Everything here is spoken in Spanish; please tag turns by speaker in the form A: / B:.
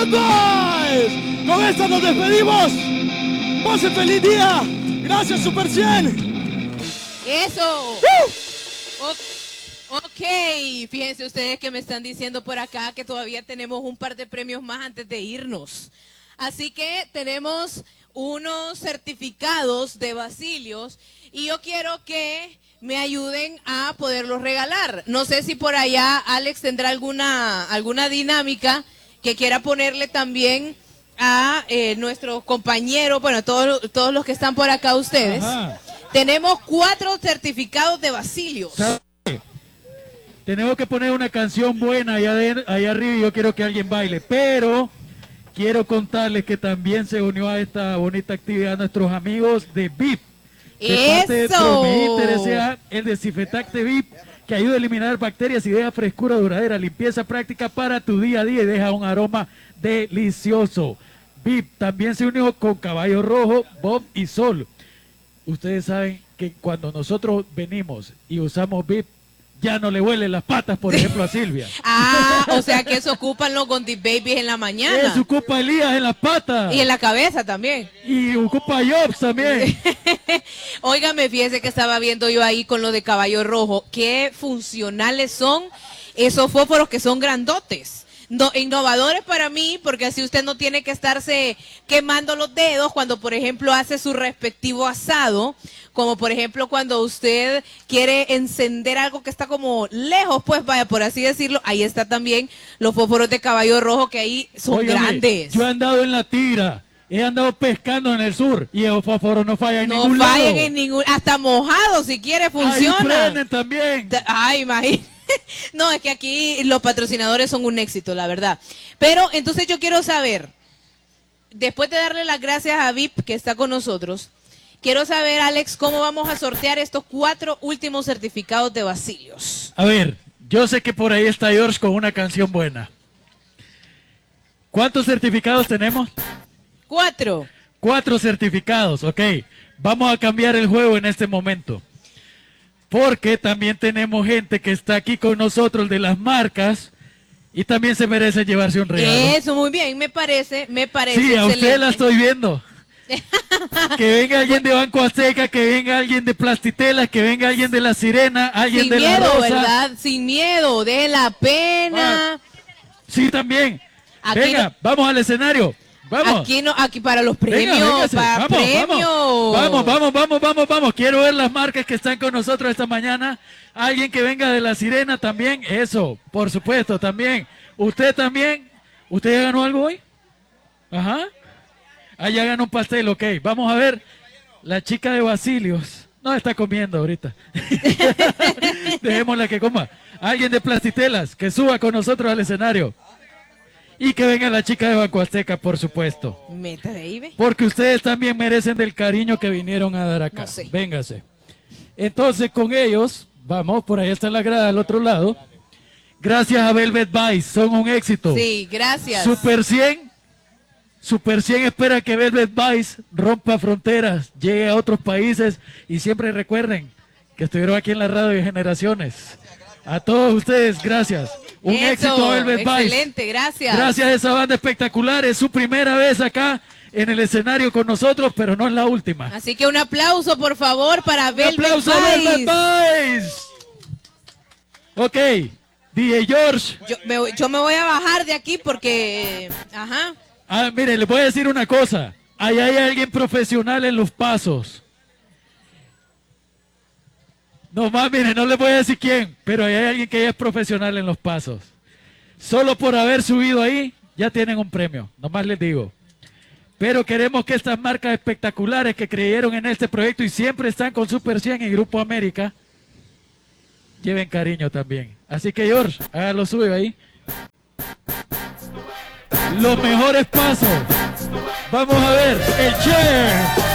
A: Boys. Con esto nos despedimos. Pasen feliz día. Gracias, Super 100.
B: Eso. Ok, fíjense ustedes que me están diciendo por acá que todavía tenemos un par de premios más antes de irnos. Así que tenemos unos certificados de Basilios y yo quiero que me ayuden a poderlos regalar. No sé si por allá Alex tendrá alguna dinámica que quiera ponerle también a nuestros compañeros, bueno, todos los que están por acá ustedes. Ajá. Tenemos 4 certificados de Basilios.
C: Tenemos que poner una canción buena allá arriba y yo quiero que alguien baile, pero quiero contarles que también se unió a esta bonita actividad nuestros amigos de VIP. De parte de Promegiter S.A., el desinfectante VIP que ayuda a eliminar bacterias y deja frescura duradera, limpieza práctica para tu día a día y deja un aroma delicioso. VIP también se unió con Caballo Rojo, Bob y Sol. Ustedes saben que cuando nosotros venimos y usamos VIP, ya no le huelen las patas, por ejemplo, a Silvia.
B: Ah, o sea que eso ocupan los Gondi Babies en la mañana.
C: Eso ocupa Elías en las patas.
B: Y en la cabeza también.
C: Y ocupa Jobs también.
B: Óigame, fíjese que estaba viendo yo ahí con lo de Caballo Rojo. Qué funcionales son esos fósforos que son grandotes. No, innovadores para mí, porque así usted no tiene que estarse quemando los dedos cuando, por ejemplo, hace su respectivo asado, como por ejemplo cuando usted quiere encender algo que está como lejos, pues vaya, por así decirlo, ahí está también los fósforos de Caballo Rojo que ahí son grandes.
C: Yo he andado en la tira, he andado pescando en el sur y el fósforo no falla en ningún lado.
B: No fallan en ningún, hasta mojado si quiere funciona.
C: Ahí prenden también.
B: Ay, imagínate. No, es que aquí los patrocinadores son un éxito, la verdad. Pero entonces yo quiero saber, después de darle las gracias a VIP que está con nosotros, quiero saber, Alex, cómo vamos a sortear estos 4 últimos certificados de Basilios.
C: A ver, yo sé que por ahí está George con una canción buena. ¿Cuántos certificados tenemos?
B: 4.
C: 4 certificados, ok. Vamos a cambiar el juego en este momento. Porque también tenemos gente que está aquí con nosotros de las marcas y también se merece llevarse un regalo.
B: Eso, muy bien, me parece
C: Sí,
B: excelente.
C: a usted la estoy viendo. Que venga alguien de Banco Azteca, que venga alguien de Plastitelas, que venga alguien de La Sirena, alguien de La Rosa. Sin miedo,
B: ¿verdad? Sin miedo, de la pena.
C: Sí, también. Venga, vamos al escenario. Vamos.
B: Aquí para los premios,
C: Venga,
B: para premios.
C: Vamos. Quiero ver las marcas que están con nosotros esta mañana. Alguien que venga de La Sirena también. Eso, por supuesto, también. Usted también. ¿Usted ya ganó algo hoy? Ajá. Ya ganó un pastel, ok. Vamos a ver. La chica de Basilios. No está comiendo ahorita. Dejémosla que coma. Alguien de Plastitelas que suba con nosotros al escenario. Y que venga la chica de Banco Azteca, por supuesto. Porque ustedes también merecen del cariño que vinieron a dar acá. No sé. Véngase. Entonces, con ellos, vamos, por ahí está la grada al otro lado. Gracias a Velvet Vice, son un éxito.
B: Sí, gracias.
C: Super 100 espera que Velvet Vice rompa fronteras, llegue a otros países y siempre recuerden que estuvieron aquí en la radio de Generaciones. A todos ustedes, gracias. Un éxito, Velvet Vice.
B: Excelente, gracias.
C: Gracias a esa banda espectacular. Es su primera vez acá en el escenario con nosotros, pero no es la última.
B: Así que un aplauso, por favor, para Velvet Vice.
C: ¡Un aplauso a Velvet Vice! Ok, DJ George.
B: Yo me voy a bajar de aquí porque... Ajá.
C: Mire, les voy a decir una cosa. Ahí hay alguien profesional en los pasos. Nomás, mire, no les voy a decir quién, pero hay alguien que ya es profesional en los pasos. Solo por haber subido ahí, ya tienen un premio, nomás les digo. Pero queremos que estas marcas espectaculares que creyeron en este proyecto y siempre están con Super 100 y Grupo América, lleven cariño también. Así que, George, hágalo suyo ahí. Los mejores pasos. Vamos a ver, el Che.